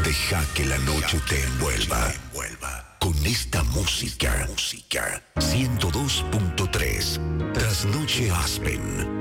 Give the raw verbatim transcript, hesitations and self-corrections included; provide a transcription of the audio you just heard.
Deja que la noche te envuelva. Con esta música. ciento dos punto tres. Trasnoche Aspen.